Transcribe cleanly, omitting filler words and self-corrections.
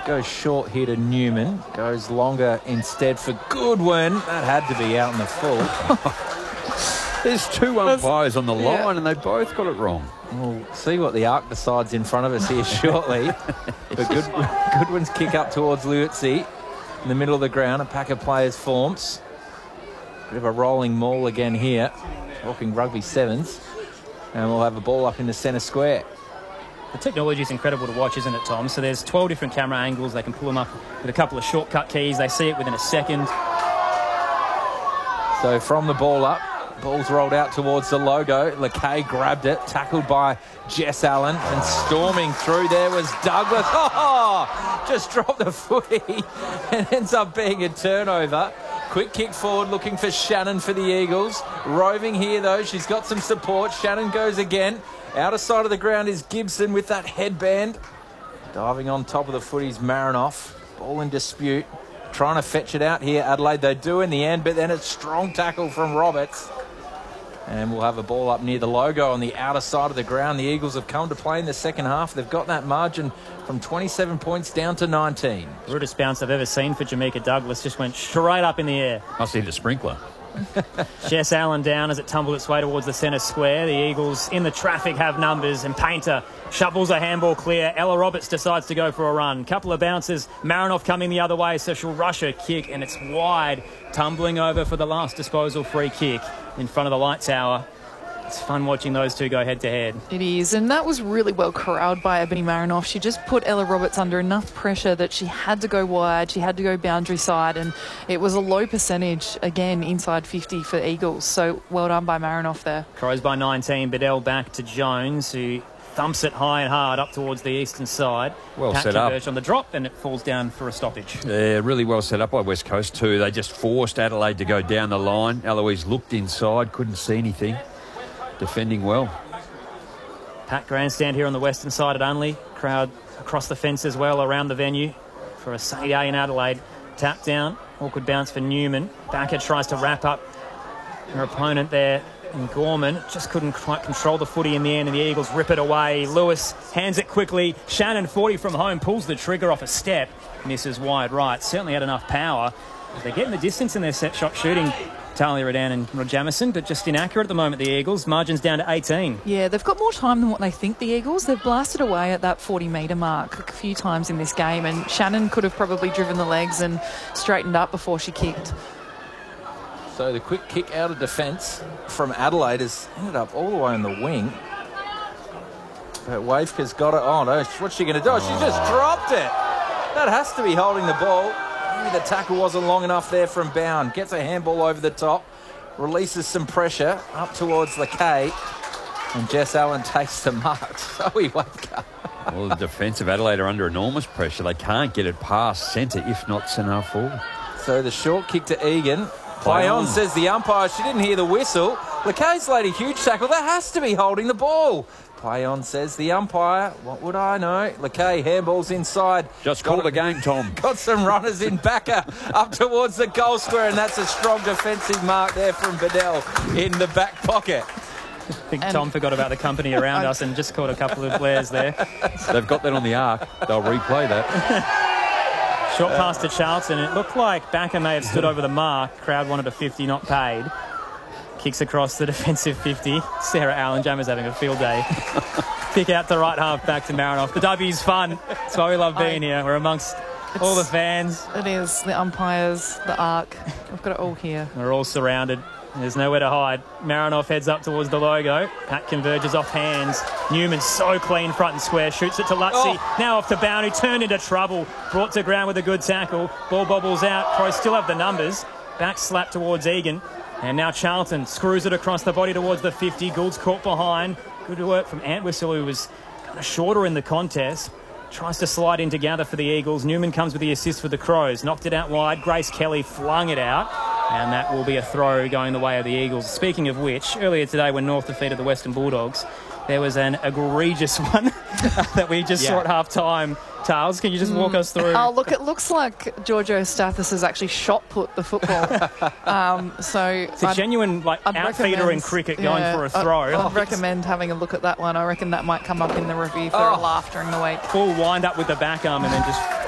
goes short here to Newman. Goes longer instead for Goodwin. That had to be out in the full. There's two umpires on the line and they both got it wrong. We'll see what the ARC decides in front of us here shortly. But Goodwin's kick up towards Liuzzi in the middle of the ground. A pack of players forms. Bit of a rolling maul again here. Talking rugby sevens. And we'll have a ball up in the centre square. The technology is incredible to watch, isn't it, Tom? So there's 12 different camera angles. They can pull them up with a couple of shortcut keys. They see it within a second. So from the ball up, ball's rolled out towards the logo. Lakay grabbed it, tackled by Jess Allen, and storming through there was Douglas. Oh, just dropped the footy and ends up being a turnover. Quick kick forward, looking for Shannon for the Eagles. Roving here, though. She's got some support. Shannon goes again. Outer side of the ground is Gibson with that headband. Diving on top of the footy's Marinoff. Ball in dispute. Trying to fetch it out here, Adelaide. They do in the end, but then it's strong tackle from Roberts. And we'll have a ball up near the logo on the outer side of the ground. The Eagles have come to play in the second half. They've got that margin from 27 points down to 19. Rudest bounce I've ever seen for Jamaica Douglas. Just went straight up in the air. Must hit a sprinkler. Jess Allen down as it tumbled its way towards the centre square. The Eagles in the traffic have numbers, and Painter shovels a handball clear. Ella Roberts decides to go for a run. Couple of bounces. Marinoff coming the other way, so she'll rush her kick, and it's wide. Tumbling over for the last disposal free kick in front of the light tower. It's fun watching those two go head-to-head. It is, and that was really well corralled by Ebony Marinoff. She just put Ella Roberts under enough pressure that she had to go wide, she had to go boundary side, and it was a low percentage, again, inside 50 for Eagles. So well done by Marinoff there. Crows by 19, Bedell back to Jones, who thumps it high and hard up towards the eastern side. Well Pat set up. Converge on the drop, and it falls down for a stoppage. Yeah, really well set up by West Coast too. They just forced Adelaide to go down the line. Eloise looked inside, couldn't see anything. Defending well. Pat grandstand here on the western side at Unley. Crowd across the fence as well around the venue for a sunny day in Adelaide. Tap down, awkward bounce for Newman. Backer tries to wrap up her opponent there. And Gorman just couldn't quite control the footy in the end, and the Eagles rip it away. Lewis hands it quickly. Shannon, 40 from home, pulls the trigger off a step. Misses wide right. Certainly had enough power. They're getting the distance in their set shot shooting, Talia Redan and Rod Jamison, but just inaccurate at the moment, the Eagles. Margin's down to 18. Yeah, they've got more time than what they think, the Eagles. They've blasted away at that 40-metre mark a few times in this game, and Shannon could have probably driven the legs and straightened up before she kicked. So the quick kick out of defence from Adelaide has ended up all the way on the wing. But Waveka's got it. Oh, no, what's she going to do? She just dropped it. That has to be holding the ball. Maybe the tackle wasn't long enough there from Bound. Gets a handball over the top. Releases some pressure up towards Lakay. And Jess Allen takes the mark. Zoe Waveka. Well, the defence of Adelaide are under enormous pressure. They can't get it past centre, if not centre forward. So the short kick to Egan. Play on, says the umpire. She didn't hear the whistle. Lakay's laid a huge tackle. That has to be holding the ball. Play on, says the umpire. What would I know? Lakay handballs inside. Just call the game, Tom. Got some runners in backer up towards the goal square, and that's a strong defensive mark there from Bedell in the back pocket. I think Tom forgot about the company around us and just caught a couple of blares there. They've got that on the arc. They'll replay that. Short pass to Charlton. It looked like Backer may have stood over the mark. Crowd wanted a 50, not paid. Kicks across the defensive 50. Sarah Allen Jammer's having a field day. Kick out to right half, back to Marinoff. The W's fun. That's why we love being here. We're amongst all the fans. It is. The umpires, the arc. We've got it all here. We're all surrounded. There's nowhere to hide. Marinoff heads up towards the logo. Pat converges off hands. Newman so clean front and square. Shoots it to Lutzi. Now off to Bound, who turned into trouble. Brought to ground with a good tackle. Ball bobbles out. Crows still have the numbers. Back slap towards Egan. And now Charlton screws it across the body towards the 50. Gould's caught behind. Good work from Antwistle, who was kind of shorter in the contest. Tries to slide in together for the Eagles. Newman comes with the assist for the Crows. Knocked it out wide. Grace Kelly flung it out. And that will be a throw going the way of the Eagles. Speaking of which, earlier today when North defeated the Western Bulldogs, there was an egregious one that we just saw at half-time. Tales, can you just walk us through? Oh, look, it looks like Giorgio Stathis has actually shot-put the football. It's a genuine outfeeder in cricket going for a throw. I'd recommend having a look at that one. I reckon that might come up in the review for a laugh during the week. Full wind-up with the back arm and then just